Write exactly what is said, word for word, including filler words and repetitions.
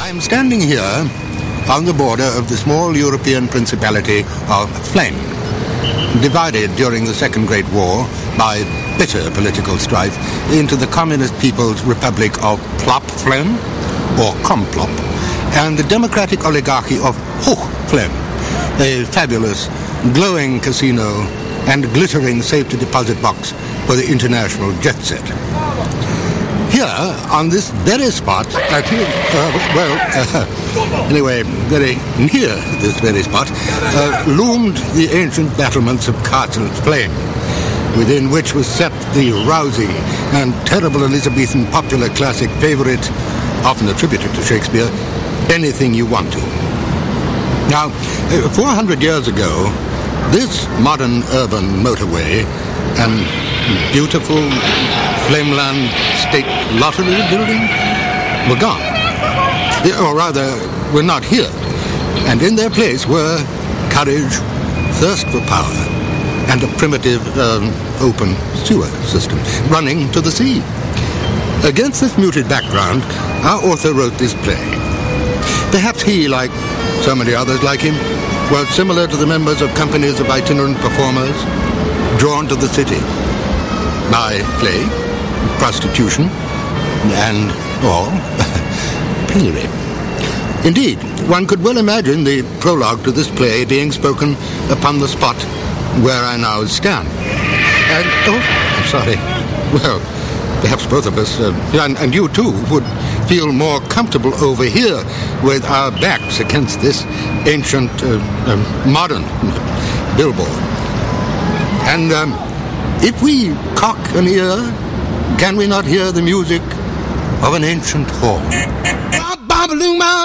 I'm standing here on the border of the small European principality of Flem, divided during the Second Great War by bitter political strife into the Communist People's Republic of Plop Flem, or Komplop, and the democratic oligarchy of Hoch Flem, a fabulous, glowing casino and glittering safety deposit box for the international jet set. Here, on this very spot, I feel, uh, well, uh, anyway, very near this very spot, uh, loomed the ancient battlements of Castle Flem, within which was set the rousing and terrible Elizabethan popular classic favorite, often attributed to Shakespeare, Anything You Want To. Now, four hundred years ago, this modern urban motorway and beautiful Flemland State Lottery building were gone. Or rather, were not here. And in their place were courage, thirst for power, and a primitive um, open sewer system running to the sea. Against this muted background, our author wrote this play. Perhaps he, like so many others like him, was similar to the members of companies of itinerant performers, drawn to the city by plague, prostitution, and, or, penury. Indeed, one could well imagine the prologue to this play being spoken upon the spot where I now stand. And, oh, I'm sorry. Well, perhaps both of us, uh, and, and you too, would feel more comfortable over here with our backs against this ancient, uh, uh, modern billboard. And um, if we cock an ear, can we not hear the music of an ancient horn?